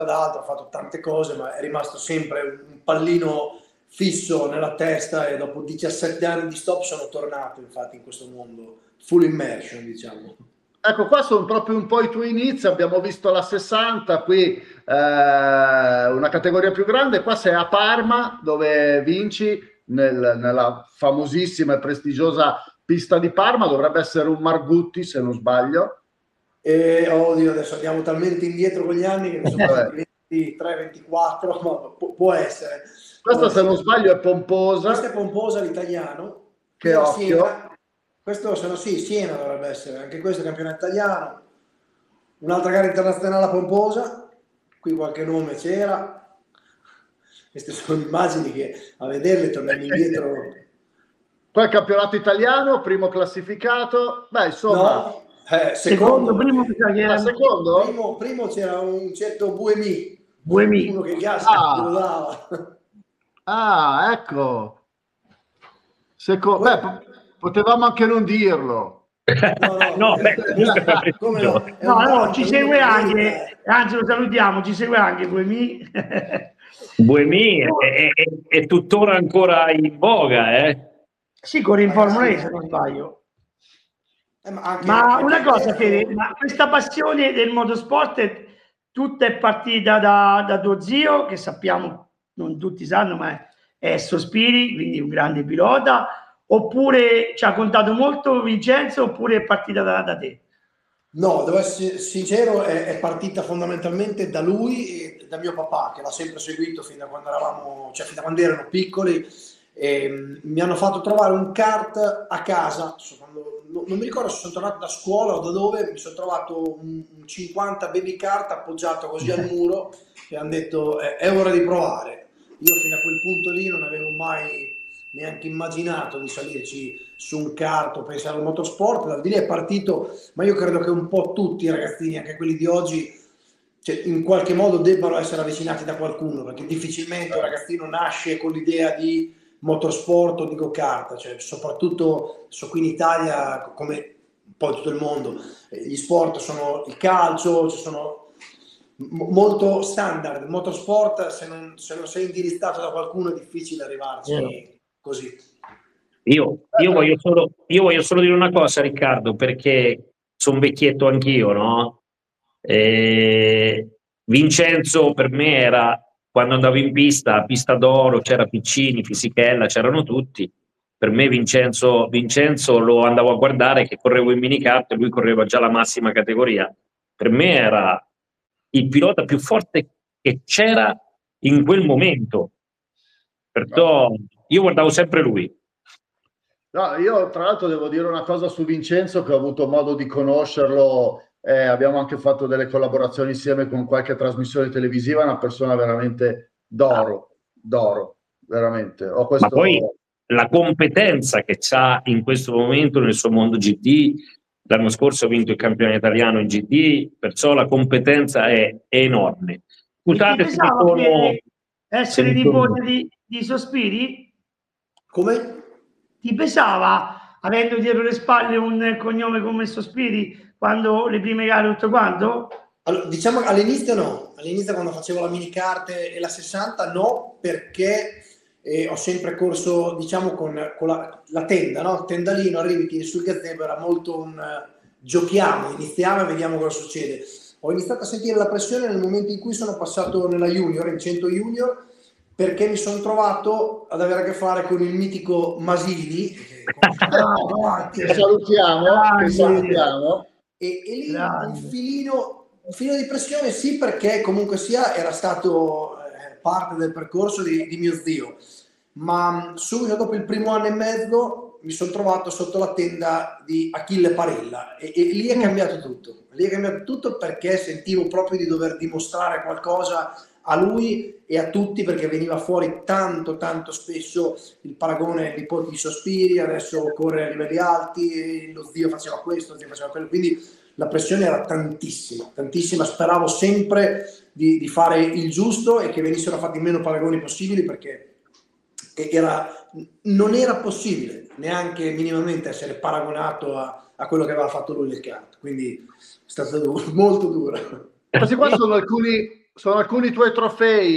d'altro, ha fatto tante cose, ma è rimasto sempre un pallino fisso nella testa e dopo 17 anni di stop sono tornato infatti in questo mondo, full immersion diciamo. Ecco, qua sono proprio un po' i tuoi inizi, abbiamo visto la 60, qui una categoria più grande, qua sei a Parma dove vinci nella famosissima e prestigiosa pista di Parma, dovrebbe essere un Margutti se non sbaglio. Oddio, adesso andiamo talmente indietro con gli anni che ne sono passati 23, 24, ma può essere. Questa se non sbaglio è Pomposa. Questa è Pomposa, l'italiano. Che occhio. Siena. Questo se no sì, Siena dovrebbe essere, anche questo è campionato italiano. Un'altra gara internazionale a Pomposa, qui qualche nome c'era. Queste sono immagini che a vederle torniamo indietro. Poi il campionato italiano, primo classificato. Beh, insomma. No, secondo, primo c'era un certo Buemi. Uno che gas lo dava. Ecco. Beh, potevamo anche non dirlo. No, ci segue anche, anzi lo salutiamo, ci segue anche Buemi. Buemi è tuttora ancora in voga, Sì, corre in Formula E se non sbaglio. Ma una cosa, Fede, ma questa passione del motorsport tutta è partita da tuo zio, che sappiamo, non tutti sanno, ma è Sospiri, quindi un grande pilota, oppure ci ha contato molto Vincenzo, oppure è partita da te? No, devo essere sincero, è partita fondamentalmente da lui e da mio papà, che l'ha sempre seguito fin da quando fin da quando erano piccoli. Mi hanno fatto trovare un kart a casa, non mi ricordo se sono tornato da scuola o da dove, mi sono trovato un 50 baby kart appoggiato così al muro e hanno detto è ora di provare. Io fino a quel punto lì non avevo mai neanche immaginato di salirci su un kart o pensare al motorsport, da lì è partito, ma io credo che un po' tutti i ragazzini, anche quelli di oggi, in qualche modo debbano essere avvicinati da qualcuno, perché difficilmente un ragazzino nasce con l'idea di motorsport o di go-kart, soprattutto qui in Italia, come un po' in tutto il mondo, gli sport sono il calcio, ci sono molto standard. Il motorsport, se non sei indirizzato da qualcuno è difficile arrivarci così. Io voglio solo dire una cosa, Riccardo, perché sono vecchietto anch'io, no? Vincenzo per me era, quando andavo in pista d'oro, c'era Piccini, Fisichella, c'erano tutti. Per me Vincenzo lo andavo a guardare che correvo in minicart e lui correva già la massima categoria. Per me era il pilota più forte che c'era in quel momento. Perciò io guardavo sempre lui. No, io tra l'altro devo dire una cosa su Vincenzo, che ho avuto modo di conoscerlo, abbiamo anche fatto delle collaborazioni insieme con qualche trasmissione televisiva, è una persona veramente d'oro, veramente. Ma poi la competenza che c'ha in questo momento nel suo mondo GT, l'anno scorso ha vinto il campione italiano in GT, perciò la competenza è enorme. Scusate se sono... essere nipote di Sospiri? Come? Ti pesava, avendo dietro le spalle un cognome come Sospiri, quando le prime gare tutto quanto? Allora, diciamo all'inizio no, all'inizio quando facevo la minicart e la 60 no, perché ho sempre corso diciamo con la tenda, no? Tendalino, arrivi, tiri sul gazebo, era molto un giochiamo, iniziamo e vediamo cosa succede. Ho iniziato a sentire la pressione nel momento in cui sono passato nella junior, in 100 junior, perché mi sono trovato ad avere a che fare con il mitico Masini, che salutiamo. E lì un filino di pressione sì, perché comunque sia era stato parte del percorso di mio zio, ma subito dopo il primo anno e mezzo mi sono trovato sotto la tenda di Achille Parella e lì è cambiato tutto. Lì è cambiato tutto perché sentivo proprio di dover dimostrare qualcosa a lui e a tutti, perché veniva fuori tanto spesso il paragone nipote di Sospiri, adesso corre a livelli alti, lo zio faceva questo, lo zio faceva quello, quindi la pressione era tantissima, speravo sempre di fare il giusto e che venissero fatti meno paragoni possibili, perché non era possibile neanche minimamente essere paragonato a quello che aveva fatto lui nel kart, quindi è stato molto duro. Questi qua sono sono alcuni tuoi trofei